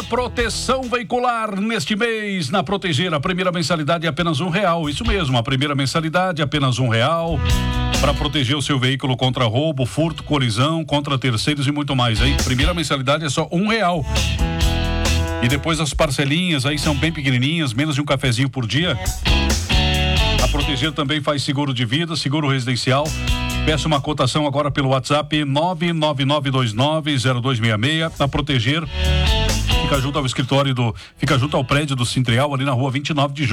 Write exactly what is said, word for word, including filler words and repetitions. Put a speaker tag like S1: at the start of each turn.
S1: proteção veicular neste mês na Proteger. A primeira mensalidade é apenas um real. Isso mesmo, a primeira mensalidade é apenas um real para proteger o seu veículo contra roubo, furto, colisão, contra terceiros e muito mais. Aí, primeira mensalidade é só um real. E depois as parcelinhas aí são bem pequenininhas, menos de um cafezinho por dia. A Proteger também faz seguro de vida, seguro residencial. Peça uma cotação agora pelo WhatsApp nove nove nove dois nove zero dois seis seis. A Proteger fica junto ao escritório do, fica junto ao prédio do Sintreal, ali na rua vinte e nove de julho.